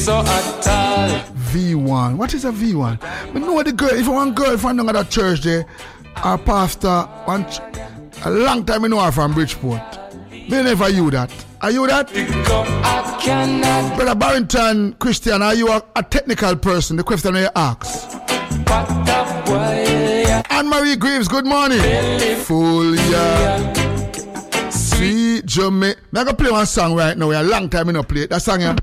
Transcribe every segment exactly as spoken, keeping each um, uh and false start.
So at all. V one. What is a V one? I know the girl. If I want girl from another church there, our pastor, one, a long time I know her from Bridgeport. They never you that. Are you that? Brother Barrington Christian, are you a, a technical person? The question you ask. Anne-Marie Greaves, good morning. Full yeah. Sweet Jamaica. I'm going to play one song right now. A long time I don't play it. That song, yeah.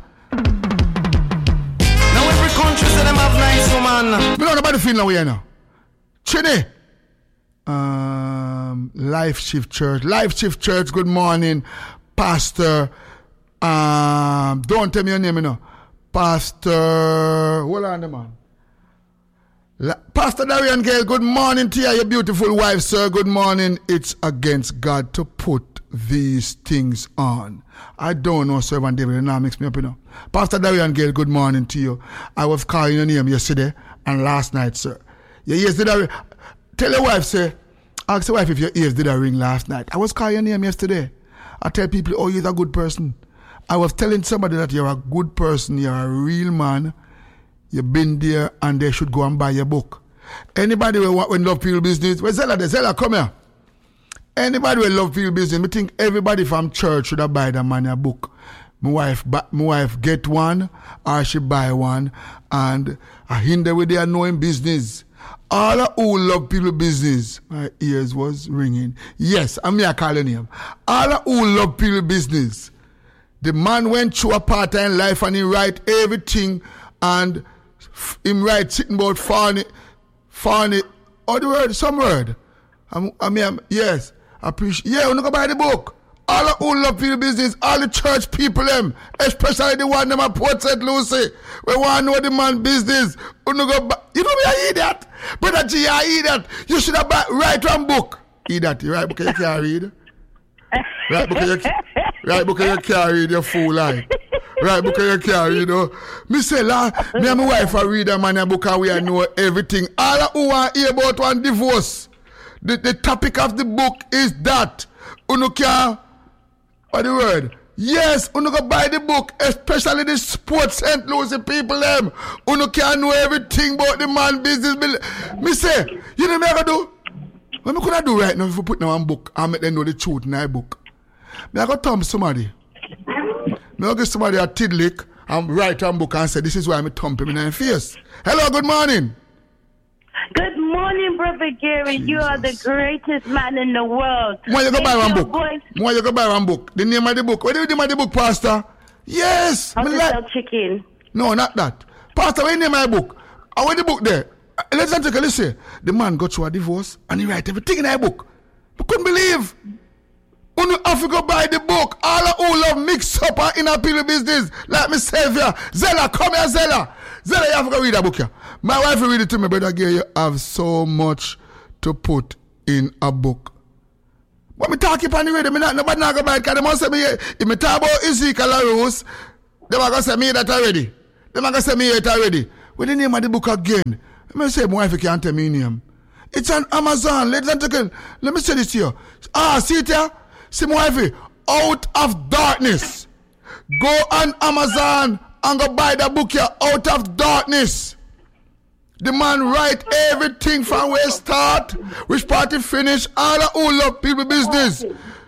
Now every country say them have nice woman. I don't know nobody feel now here now. Chine. Um, Life Shift Church. Life Shift Church, good morning. Pastor. Um, don't tell me your name, you know. Pastor. Hold on, the man. La- Pastor Darian Gale, good morning to you, your beautiful wife, sir. Good morning. It's against God to put these things on. I don't know, Servant David, it now mix me up, you know. Pastor Darian Gale, good morning to you. I was calling your name yesterday and last night, sir. Your ears did I ring? Tell your wife, sir. Ask your wife if your ears did I ring last night. I was calling your name yesterday. I tell people, oh, you're a good person. I was telling somebody that you're a good person, you're a real man. You've been there and they should go and buy your book. Anybody will want when love people business, well, Zella, Zella, come here. Anybody will love people business, I think everybody from church should have buy the man a book. My wife, my wife get one or she buy one and I hinder with their knowing business. All who love people business, my ears was ringing. Yes, I'm here calling him. All who love people business. The man went through a part-time life and he write everything and him write sitting about funny, funny, or the word, some word. I'm, I mean, I'm, yes, I appreciate. Yeah, we go buy the book. All who love people business, all the church people them, especially the one them at Port Saint Lucie, we want to know the man business. We go buy, you know me, I eat that. Brother G, I eat that. You should have buy, write one book. Eat that, you write book you can't read. Write book you, write book you can't read, you fool like. Right, book you can't read, you know. Me say, la, me and my wife are read a man a book and we know everything. All who want to hear about one divorce, the, the topic of the book is that. You can, what the word? Yes, you go buy the book, especially the Sports Saint Lucie people them. You can know everything about the man business. Me say, you know what I do? What me could I do right now if you put in one book and make them know the truth in that book? Me I go thumb somebody. Me I give somebody a tidlick and write a book and say, this is why I'm thump him in the face. Hello, good morning. Good morning, Brother Gary. Jesus. You are the greatest man in the world. Why you go buy one book? Voice. Why you go buy one book? The name of the book. What do you name of the book, Pastor? Yes. How to like... sell chicken. No, not that. Pastor, what do you name of the book? I want the book there. Uh, let's take a listen. The man got through a divorce and he write everything in that book. I couldn't believe. When you have to go buy the book, all who love mix up and in a people business, like me Savior. Zella, come here, Zella. Zella, you have to go read a book here. My wife will read it to me, brother Gary. You have so much to put in a book. But me talk upon the radio, me not, nobody not go buy it, because they must say me, if me talk about Ezekiel and Rose, they are going to say me that already. They are going to say me it already. With the name of the book again, let me say, my wife you can't tell me name. It's on Amazon. Let, let, let, let me say this to you. Ah, see it here? See my wife, Out of Darkness. Go on Amazon and go buy the book here, Out of Darkness. The man write everything from where start, which part he finish, all the who love people business.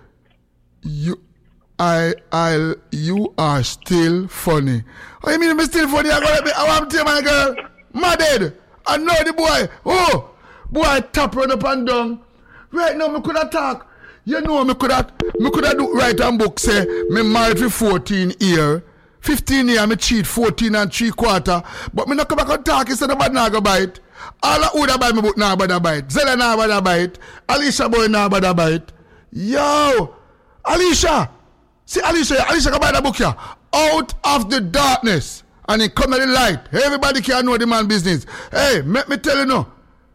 You, I, I, you are still funny. Oh, you mean I'm still funny? I got I want to tell my girl, mad. I know the boy. Oh, boy, tap run up and down. Right now, me could have talk. You know, me could have, me could have do write a book say, me married for fourteen years. fifteen years, me cheat fourteen and three quarter. But me not come back and talk, he said nobody not go buy it. All who that buy me book now bother buy it. Zella now bother buy it. Alicia boy now bother buy it. Yo, Alicia. See Alicia, Alicia can buy the book here. Out of the Darkness. And it come to the light. Everybody can know the man business. Hey, let me tell you now.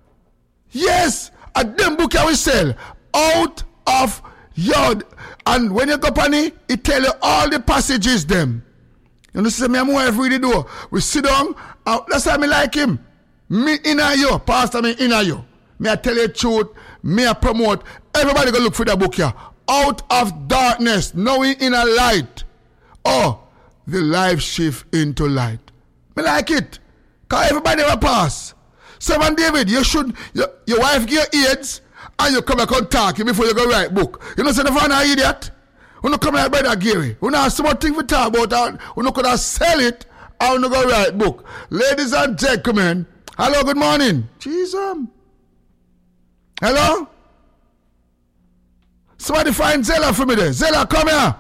Yes, a them book here we sell. Out of your, and when you go on it, it tell you all the passages them. You know, say me and my wife read the door. We sit down, and that's why me like him. Me inna you, Pastor, me inna you. Me I tell you the truth, me I promote. Everybody go look for the book here. Out of Darkness, knowing in a light. Oh, the life shift into light. Me like it. Because everybody will pass. So, man, David, you should, your, your wife give you AIDS, and you come back and talk before you go write book. You know, say the fan an idiot. You know, come here, brother Gary. You know, have so much thing to talk about. You know, could have sell it, and you go write book. Ladies and gentlemen, hello, good morning. Jesus. Hello? Somebody find Zella for me there. Zella, come here.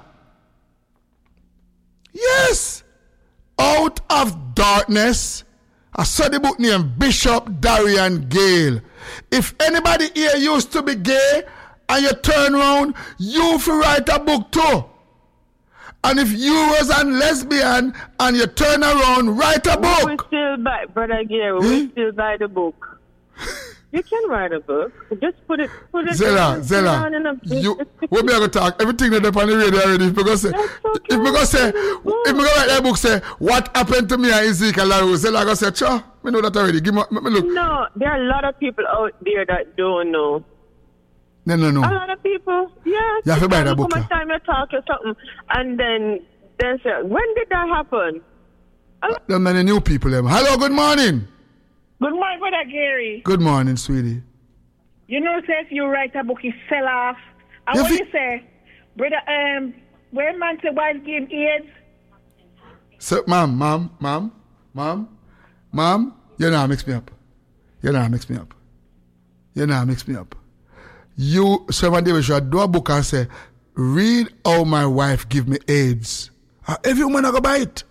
Yes. Out of darkness. I saw the book named Bishop Darian Gale. If anybody here used to be gay and you turn around, you will write a book too. And if you was a lesbian and you turn around, write a book. We still buy, Brother Gary, Hmm? we still buy the book. You can write a book. Just put it, put it Zella, down, Zella, down in a, you, we be going to talk everything that up on the radio already. If we go say, That's okay. if we go say, if we go write that book, say, what happened to me and Ezekiel Laru? Zella go say, sure, we know that already. Give me, me look. No, there are a lot of people out there that don't know. No, no, no. A lot of people, yeah. You have to buy that book, Come yeah. time you talk or something, and then they say, when did that happen? There are many new people. Them. Hello, good morning. Good morning, Brother Gary. Good morning, sweetie. You know, say if you write a book, you sell off. And You what fi- you say, brother, um, where man say wife give AIDS? So, ma'am, ma'am, ma'am, ma'am, ma'am, you know, mix me up. You know, mix me up. You know, mix me up. You, Servant David, should do a book and say, read how my wife give me AIDS. And every woman I go buy it.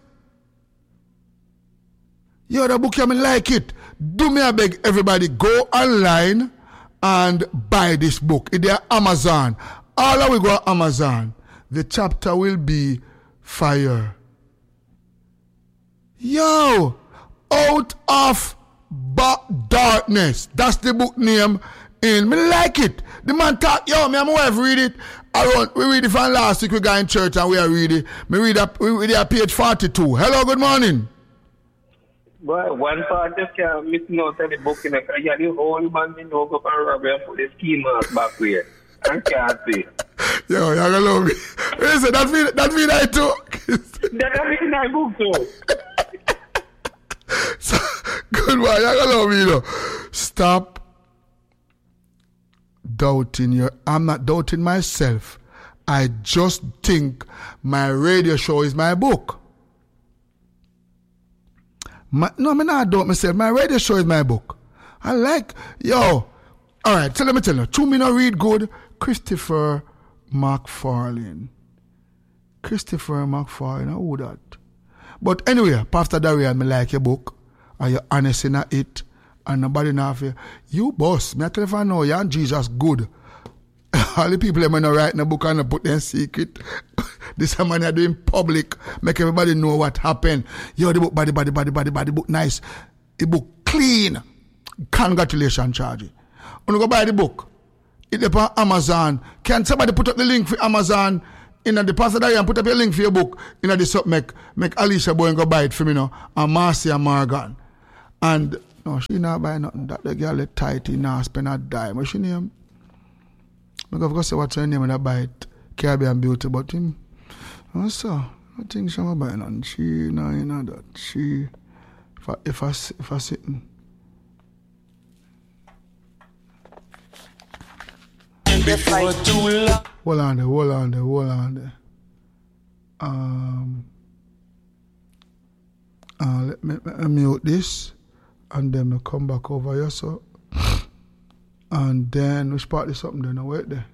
You the book, you may like it. Do me a beg, everybody, go online and buy this book. It's there Amazon. All of we go on Amazon. The chapter will be fire. Yo, out of ba- darkness. That's the book name. In me like it. The man talk, yo, me and my wife read it. I run, we read it from last week. We got in church and we are reading. Me read up, we read at page forty-two. Hello, good morning. Boy, one part just can't miss out of the book in the car. You the whole man in no go and rob and put the ski mask back there. And can't see. Yo, you're gonna love me. Listen, that mean that mean I too. That mean I book too. So, good one, you're gonna love me, you know. Stop doubting your. I'm not doubting myself. I just think my radio show is my book. My, no, I not doubt myself. My radio show is my book. I like, yo. All right, so let me tell you. Two me not read good. Christopher McFarlane. Christopher McFarlane, who that? But anyway, Pastor Darian, me like your book. And you're honest in it. And nobody know you. You boss. Me I tell you if know you and Jesus good. All the people that may not write in the book and put them secret. This man are doing public. Make everybody know what happened. Yo, the book, body, body, body, body, body, book nice. The book clean. Congratulations, Charlie. When you go buy the book, it's on Amazon. Can somebody put up the link for Amazon? In the Pastor Darian, put up your link for your book. In the sub, make, make Alicia boy and go buy it for me now. And Marcia Morgan. And no, she not buy nothing. That the girl is tight, he not spend a dime. What's she name? I go say what's her name and I buy it. Caribbean Beauty, but him. Also, I think she will buy nothing. She, no, you know that. She, if I, if I, if I sitting. Before too long. Hold on there, hold on there, hold on there. Um, uh, let me, let me mute this and then we come back over here, so. And then we start this something then, wait there.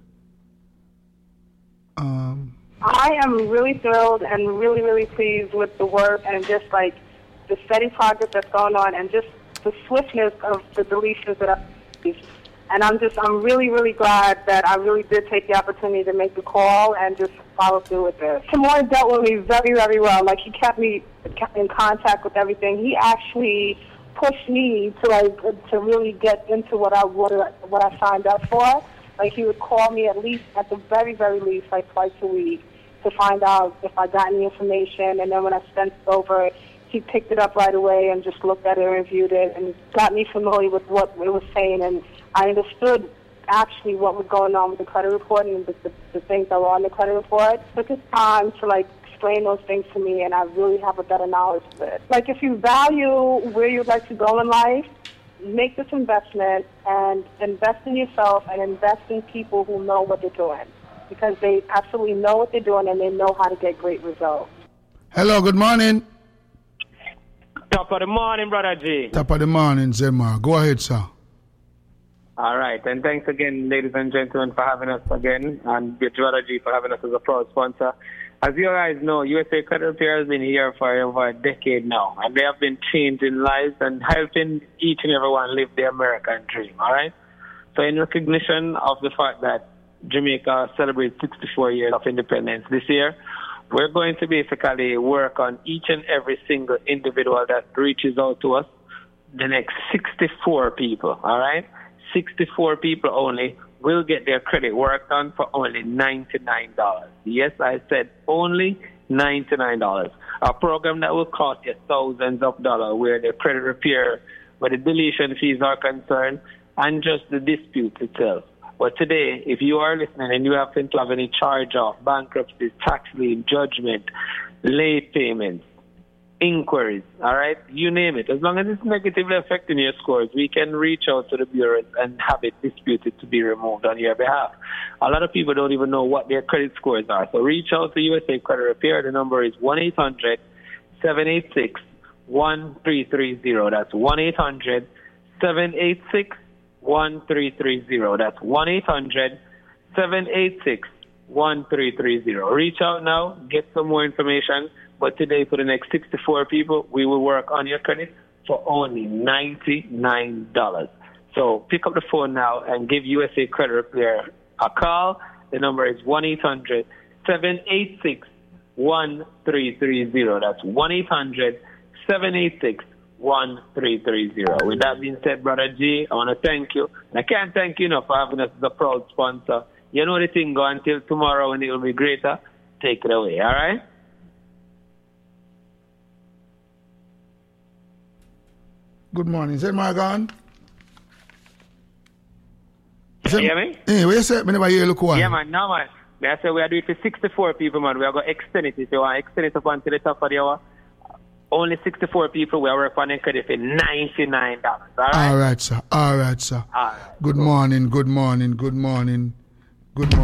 Um, I am really thrilled and really, really pleased with the work and just like the steady progress that's going on and just the swiftness of the deletions that I've received. And I'm just, I'm really, really glad that I really did take the opportunity to make the call and just follow through with this. Timor dealt with me very, very well. Like, he kept me in contact with everything. He actually pushed me to, like, to really get into what I, what, what I signed up for. Like, he would call me at least, at the very, very least, like twice a week to find out if I got any information. And then when I sent it over, he picked it up right away and just looked at it and reviewed it and got me familiar with what it was saying. And I understood actually what was going on with the credit report and the, the, the things that were on the credit report. It took his time to, like, explain those things to me, and I really have a better knowledge of it. Like, if you value where you'd like to go in life, make this investment and invest in yourself and invest in people who know what they're doing, because they absolutely know what they're doing and they know how to get great results. Hello, good morning. Top of the morning, Brother G. Top of the morning, Zemar. Go ahead, sir. All right, and thanks again, ladies and gentlemen, for having us again, and Brother G for having us as a proud sponsor. As you guys know, U S A Credit Repair has been here for over a decade now, and they have been changing lives and helping each and everyone live the American dream, all right? So in recognition of the fact that Jamaica celebrates sixty-four years of independence this year, we're going to basically work on each and every single individual that reaches out to us, the next sixty-four people, all right? sixty-four people only will get their credit worked on for only ninety-nine dollars. Yes, I said only ninety-nine dollars. A program that will cost you thousands of dollars, where the credit repair, where the deletion fees are concerned, and just the dispute itself. But today, if you are listening and you happen to have any charge-off, bankruptcies, tax lien, judgment, late payments, inquiries, all right, you name it. As long as it's negatively affecting your scores, we can reach out to the bureaus and have it disputed to be removed on your behalf. A lot of people don't even know what their credit scores are. So reach out to U S A Credit Repair. The number is one eight hundred seven eight six one three three zero. That's one eight hundred seven eight six one three three zero. That's one eight hundred seven eight six one three three zero. Reach out now, get some more information. But today, for the next sixty-four people, we will work on your credit for only ninety-nine dollars. So pick up the phone now and give U S A Credit Repair a call. The number is one eight hundred seven eight six one three three zero. That's one eight hundred seven eight six one three three zero. With that being said, Brother G, I want to thank you. And I can't thank you enough for having us as a proud sponsor. You know the thing, go until tomorrow when it will be greater. Take it away, all right? Good morning. Is that Margon? You hear me? Hey, what you say? I never hear you look one. Yeah, man. No, man. I said we are doing it for sixty-four people, man. We are going to extend it. If you want to extend it up until the top of the hour, only sixty-four people. We are working on credit for ninety-nine dollars. All right? All right, sir. All right, sir. All right. Good morning. Good morning. Good morning. Good morning.